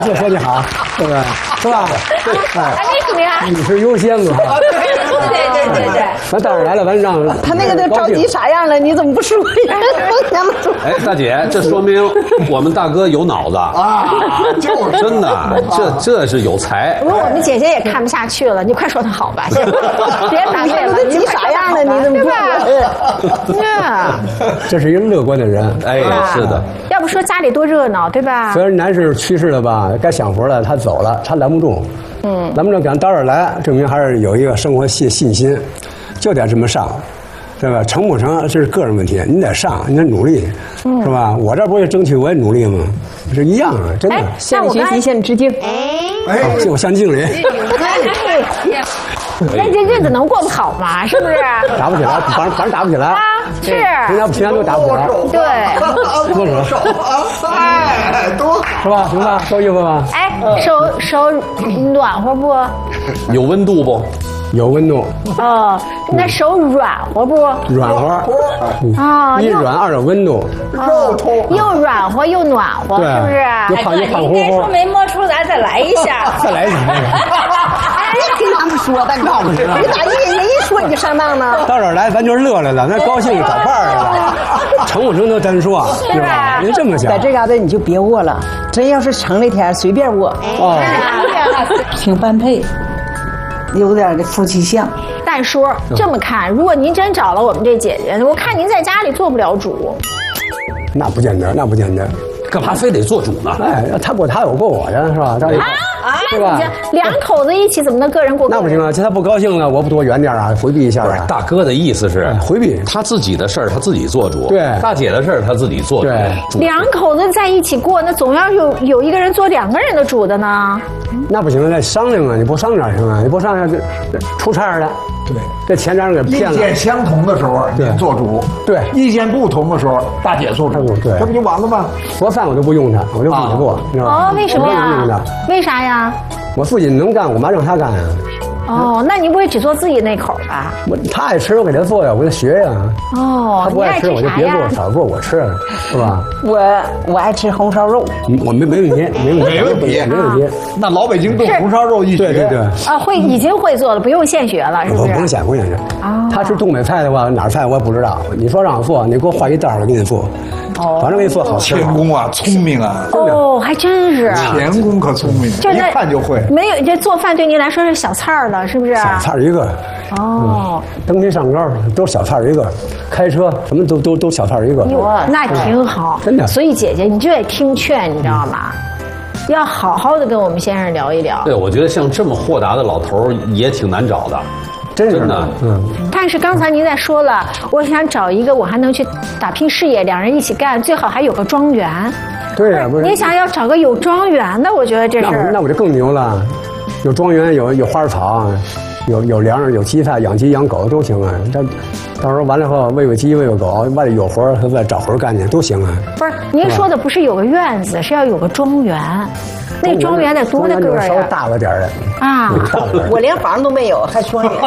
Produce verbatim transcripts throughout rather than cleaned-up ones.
就说你好，对不对？是吧？ 哎，怎么样？ 你是优先嘛？ 对对对对。 完大伙来了，完让他那个都着急啥样了？你怎么不说呀？ 哎，大姐，这说明我们大哥有脑子啊！就是真的，这这是有才。 不过我们姐姐也看不下去了，你快说他好吧，别打你了， 都急啥样了？你怎么不说？ 呀， 这是一个乐观的人。 哎，是的。 要不说家里多热闹，对吧？ 虽然男士去世了吧，该享福了，他走了，他拦不住。嗯，拦不住，赶到这儿来，证明还是有一个生活信信心，就得这么上，对吧？成不成这是个人问题，你得上，你得努力，是吧？我这不是争取，我也努力吗？是一样啊，真的。 向你学习，向你致敬。 哎，就我向经理。 那这日子能过不好吗？是不是？ 打不起来，反正反正打不起来。 啊，是。 平常平常都打不起来。 对。 多手。 哎，多是吧？行吧，够意思吧？ 哎，手手暖和不？ 有温度不？ 有温度。 哦，那手软和不？ 软和。 啊， 一软二有温度。 肉痛。又软和又暖和，是不是？ 又胖又胖乎乎。 应该说没摸出来，再来一下。 再来一下。 别听他们说，但告诉你，你咋一人一说你就上当呢？ 到这儿来，咱就是乐来了，咱高兴找伴儿来了，成不成都单说，是吧？您这么想， 在这嘎达你就别握了，真要是成那天随便握。 哦， 挺般配，有点的夫妻相。 但叔这么看，如果您真找了我们这姐姐，我看您在家里做不了主。 那不见得，那不见得， 干嘛非得做主呢？ 哎，他过他有过我的，是吧？他啊，那你这两口子一起怎么能个人过？ 那不行啊！这他不高兴了，我不躲远点啊，回避一下啊。 大哥的意思是回避他自己的事儿，他自己做主。 对， 大姐的事儿他自己做主。 对， 两口子在一起过，那总要有有一个人做两个人的主的呢。 那不行，得商量啊！你不商量行啊？你不商量这出差了。 对， 这钱让人给骗了。 意见相同的时候，你做主； 对， 意见不同的时候，大姐做主。 对， 这不就完了吗？ 做饭我都不用他，我就自己做，你知道吗？ 哦，为什么呀？为啥呀？ 我自己能干，我妈让他干呀。 哦，那你不会只做自己那口吧？ 我他爱吃，我给他做呀，我给他学呀。 哦， 他不爱吃，我就别做，少做我吃，是吧？ 我我爱吃红烧肉， 我没没问题，没问题， 没问题， 没问题。 那老北京炖红烧肉一对对对。 啊，会已经会做了，不用现学了，是不是？ 我不用现，不用现。啊，他吃东北菜的话，哪儿菜我也不知道。你说让我做，你给我画一道，我给你做。哦，反正给你做好吃。 钳工啊，聪明啊。 哦，还真是。 钳工可聪明，一看就会。 没有，这做饭对您来说是小菜了，是不是？ 小菜一个。 哦。 登天上高都是小菜一个，开车什么都都都小菜一个。 那挺好， 真的。 所以姐姐，你就得听劝，你知道吗？要好好的跟我们先生聊一聊。 对，我觉得像这么豁达的老头儿也挺难找的。 真的，嗯。 但是刚才您在说了，我想找一个我还能去打拼事业，两人一起干，最好还有个庄园。 对呀，不是。 你想要找个有庄园的，我觉得这是。 那我就更牛了，有庄园，有有花草，有有粮，有鸡菜，养鸡养狗都行啊。这到时候完了后，喂喂鸡，喂喂狗，外头有活儿，再找活儿干去都行啊。 不是，您说的不是有个院子，是要有个庄园。那庄园得多大个儿呀？ 稍微大了点的啊！ 我连房都没有，还庄园。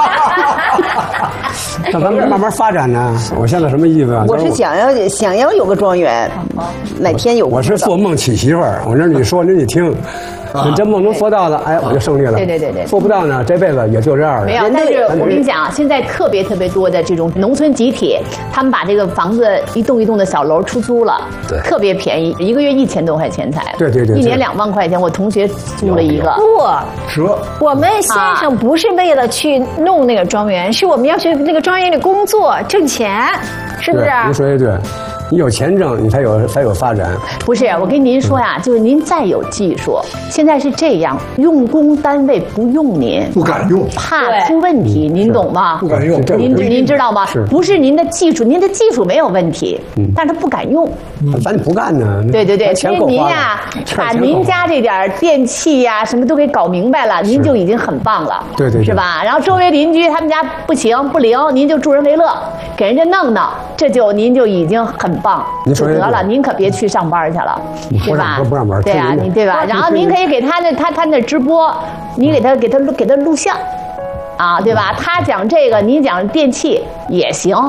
那咱们慢慢发展呢。我现在什么意思啊？ 我是想要想要有个庄园，哪天有。 我是做梦娶媳妇儿，我这你说，你得听。你这梦能做到的，哎，我就胜利了。 对对对对， 做不到呢，这辈子也就这样了。 没有，但是我跟你讲啊，现在特别特别多的这种农村集体，他们把这个房子一栋一栋的小楼出租了， 对， 特别便宜，一个月一千多块钱才。 对对对， 一年两万块钱，我同学租了一个。 不， 蛇。 我们先生不是为了去弄那个庄园，是我们要去那个庄园里工作挣钱，是不是？ 您说的对。你有钱挣，你才有才有发展。 不是，我跟您说呀，就是您再有技术，现在是这样，用工单位不用您， 不敢用， 怕出问题，您懂吗？ 不敢用， 您您知道吗？不是您的技术，您的技术没有问题，但是他不敢用。 咱不干呢。 对对对，所以您呀，把您家这点电器呀什么都给搞明白了，您就已经很棒了。 对对， 是吧？然后周围邻居他们家不行不灵，您就助人为乐，给人家弄弄，这就您就已经很棒。 您说得了，您可别去上班去了，对吧？ 不让班， 对啊，你对吧？然后您可以给他那他他那直播，你给他给他给他录像，啊，对吧？他讲这个，你讲电器也行。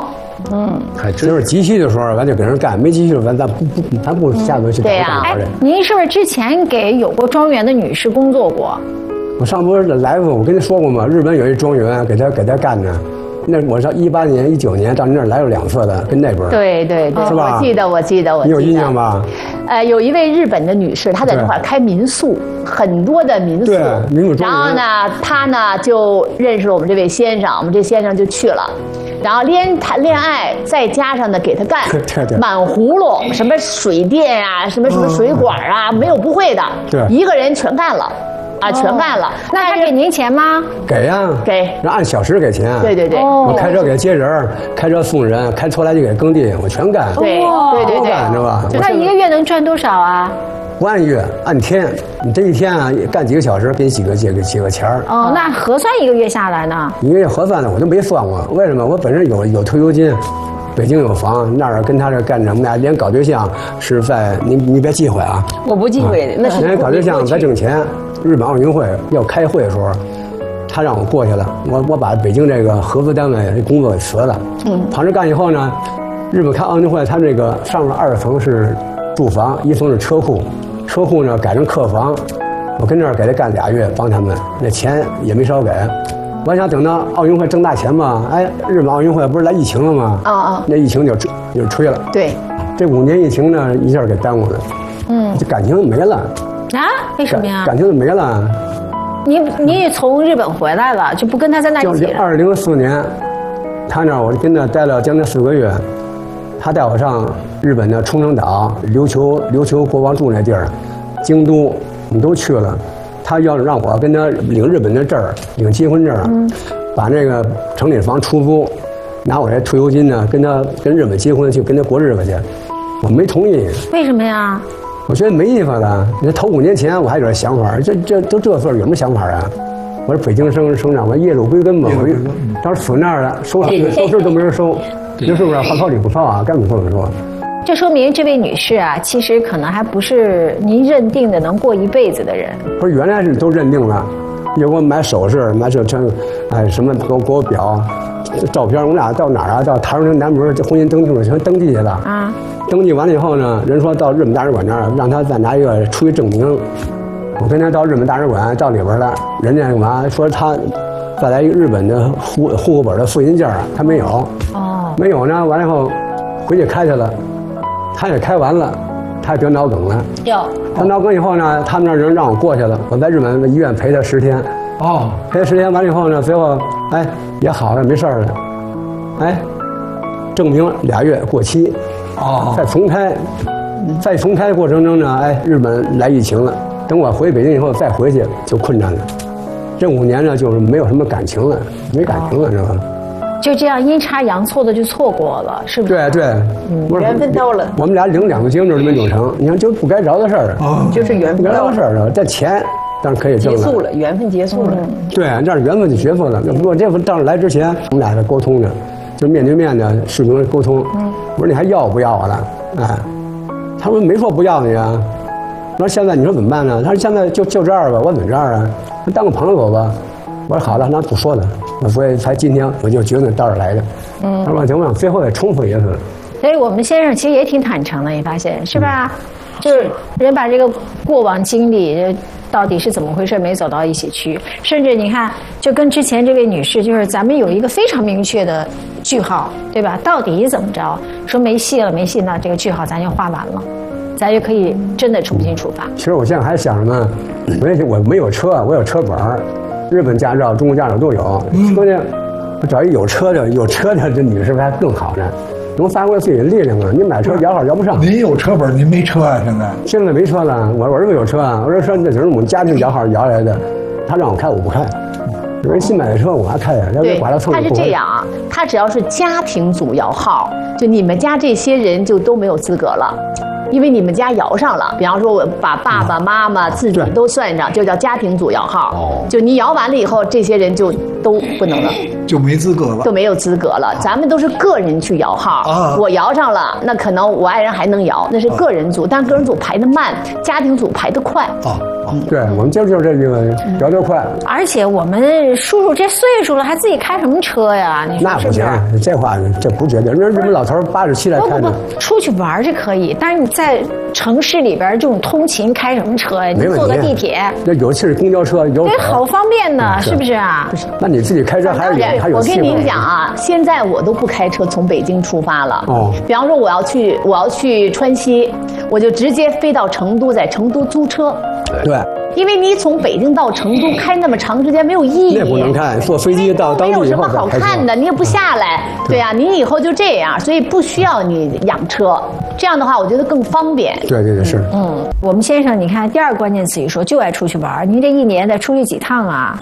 嗯，还真就是急需的时候，咱就给人干；没急需的，咱咱不不咱不下楼去找干活去。 您是不是之前给有过庄园的女士工作过？ 我上不是来过，我跟你说过吗？日本有一庄园，给他给他干的。那我上一八年、一九年到你那儿来了两次的，跟那边。 对对对， 是吧？ 我记得，我记得，我记得。 你有印象吧？ 呃，有一位日本的女士，她在那块儿开民宿，很多的民宿。 对，民宿庄园。 然后呢，她呢就认识了我们这位先生，我们这先生就去了。然后连谈恋爱，再加上呢给他干， 对对满葫芦，什么水电啊，什么什么水管啊，没有不会的， 对， 一个人全干了。啊，全干了。 那他给您钱吗？ 给呀， 给， 那按小时给钱。 对对对， 我开车给接人，开车送人，开拖拉机给耕地，我全干。 对对对对， 干知道吧？ 那一个月能赚多少啊？ 不按月，按天。你这一天啊，干几个小时，给你几个几个几个钱儿。 哦，那核算一个月下来呢？ 一个月核算的我都没算过，为什么？我本身有有退休金。北京有房，那儿跟他这干着，我们俩连搞对象是在你你别忌讳啊， 我不忌讳，那是连搞对象在挣钱。日本奥运会要开会的时候，他让我过去了，我我把北京这个合资单位工作给辞了，嗯，跑这干以后呢，日本开奥运会，他这个上面二层是住房，一层是车库，车库呢改成客房，我跟这儿给他干俩月，帮他们，那钱也没少给。我想等到奥运会挣大钱嘛，哎，日本奥运会不是来疫情了吗？ 啊啊， 那疫情就就吹了。 对， 这五年疫情呢，一下给耽误了。嗯，这感情没了。 啊？为什么呀？ 感情就没了。 你你也从日本回来了，就不跟他在那一起了？ 就二零四年，他那儿我跟他待了将近四个月，他带我上日本的冲绳岛、琉球琉球国王住那地儿，京都，我们都去了。他要让我跟他领日本的证儿，领结婚证儿，嗯、把那个城里房出租，拿我这退休金呢，跟他跟日本结婚，去跟他过日子去。我没同意。 为什么呀？ 我觉得没意思了。你头五年前我还有点想法，这这都这岁有什么想法啊？我是北京生生长，我叶落归根嘛。我当时死那儿了，收收尸都没人收，这是不是好操理不操啊？根本不能说。 这说明这位女士啊，其实可能还不是您认定的能过一辈子的人。 不是，原来是都认定了，又给我买首饰，买这这，哎，什么给我给我表，照片，我们俩到哪儿啊？到台湾南门这婚姻登记处全登记去了。啊。登记完了以后呢，人说到日本大使馆那儿，让他再拿一个出具证明。我跟他到日本大使馆到里边了，人家干嘛说他再来一个日本的户户口本的复印件，他没有。哦。没有呢，完了以后回去开去了。他也开完了，他也得脑梗了。 有。 他脑梗以后呢，他们那人让我过去了，我在日本医院陪他十天。哦。陪他十天完了以后呢，最后哎也好了，没事了。哎，证明俩月过期。哦。再重开，再重开过程中呢，哎，日本来疫情了。等我回北京以后再回去就困难了。这五年呢，就是没有什么感情了，没感情了，知道吧？ 就这样阴差阳错的就错过了，是不是？ 对对， 嗯，缘分到了。 我们俩领两个结婚证都没领成，你看就不该着的事儿啊，就是缘分到了事儿了。这钱当然可以挣了， 结束了，缘分结束了。 对，这样缘分就结束了。不过这当时来之前，我们俩在沟通呢，就面对面的视频沟通。嗯，我说你还要不要我了？哎，他说没说不要你啊。我说现在你说怎么办呢？他说现在就就这样吧，我怎么这样啊？当个朋友走吧。我说好了，那不说了。所以才今天我就决定到这儿来的。嗯，那么行吧，最后再重复一次。 所以我们先生其实也挺坦诚的，你发现是吧？嗯、就是人把这个过往经历到底是怎么回事没走到一起去，甚至你看，就跟之前这位女士，就是咱们有一个非常明确的句号，对吧？到底怎么着？说没戏了，没戏，那这个句号咱就画完了，咱就可以真的重新出发。 其实我现在还想什么？我也我没有车，我有车本儿。日本驾照、中国驾照都有，关键我找一有车的，有车的这女士还更好呢，能发挥自己的力量啊！你买车摇号摇不上。 您有车本，您没车啊？现在现在没车了，我我儿子有车啊，我说说那只是我们家庭摇号摇来的，他让我开我不开，人新买的车我还开呀，要对， 把他蹭。 他是这样啊，他只要是家庭组摇号，就你们家这些人就都没有资格了。因为你们家摇上了，比方说我把爸爸妈妈自己都算上，就叫家庭组摇号。哦，就你摇完了以后，这些人就都不能了， 就没资格了， 都没有资格了。咱们都是个人去摇号，啊、我摇上了，那可能我爱人还能摇，那是个人组，但个人组排得慢，家庭组排得快。啊， 对，我们接触就是这个摇得快。 而且我们叔叔这岁数了，还自己开什么车呀？你说那不行，这话这不绝对。人人们老头八十七来开的。 不不不，出去玩是可以，但是你在城市里边这种通勤开什么车呀？你坐个地铁， 那有的是公交车，有这好方便呢，是不是啊？ 那你自己开车还是有还有。 我跟您讲啊，现在我都不开车从北京出发了。 哦。 比方说我要去我要去川西，我就直接飞到成都，在成都租车。 对。 因为你从北京到成都开那么长时间没有意义， 那不能看，坐飞机到当地以后没有什么好看的，你也不下来，对呀、啊，你以后就这样，所以不需要你养车，这样的话我觉得更方便。 对对对是。 嗯，我们先生，你看第二个关键词语说就爱出去玩，您这一年得出去几趟啊？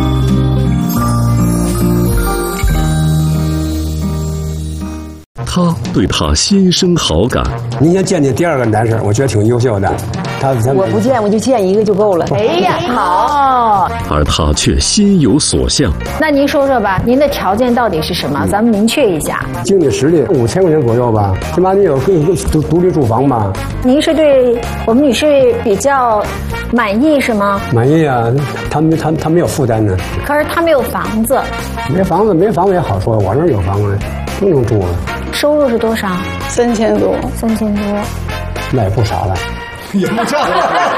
他对他心生好感。 您先见见第二个男士，我觉得挺优秀的。他我不见，我就见一个就够了。 哎呀，好。 而他却心有所向。 那您说说吧，您的条件到底是什么？嗯、咱们明确一下。 经济实力五千块钱左右吧，起码你有独独立住房吧。 您是对我们女士比较满意是吗？ 满意啊，他没他他没有负担呢。 可是他没有房子。 没房子没房子也好说，我那儿有房子，都能住了。 收入是多少？ 三千多。 三千多， 那也不少了。 也不少了。